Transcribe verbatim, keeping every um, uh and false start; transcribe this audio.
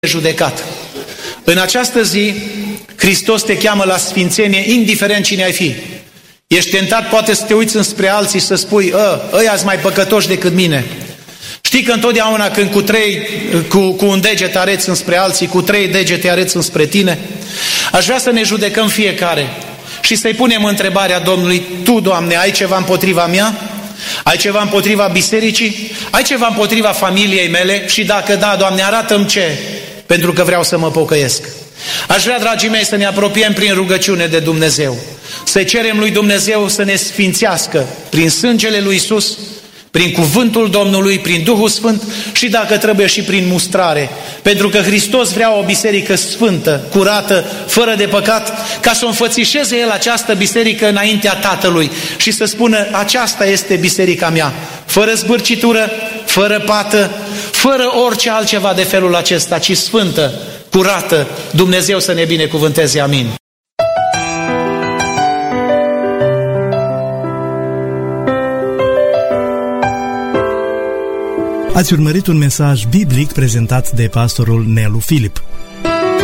judecat. În această zi, Hristos te cheamă la sfințenie, indiferent cine ai fi. Ești tentat poate să te uiți înspre alții și să spui, ă, ăia-s mai păcătoși decât mine. Știi că întotdeauna când cu, trei, cu, cu un deget arăți înspre alții, cu trei degete arăți înspre tine? Aș vrea să ne judecăm fiecare și să-i punem întrebarea Domnului, Tu, Doamne, ai ceva împotriva mea? Ai ceva împotriva bisericii? Ai ceva împotriva familiei mele? Și dacă da, Doamne, arată-mi ce, pentru că vreau să mă pocăiesc. Aș vrea, dragii mei, să ne apropiem prin rugăciune de Dumnezeu, să cerem lui Dumnezeu să ne sfințească prin sângele lui Iisus, prin cuvântul Domnului, prin Duhul Sfânt și dacă trebuie și prin mustrare. Pentru că Hristos vrea o biserică sfântă, curată, fără de păcat, ca să o înfățișeze El această biserică înaintea Tatălui și să spună, aceasta este biserica mea, fără zbârcitură, fără pată, fără orice altceva de felul acesta, ci sfântă, curată. Dumnezeu să ne binecuvânteze, amin. Ați urmărit un mesaj biblic prezentat de pastorul Nelu Filip.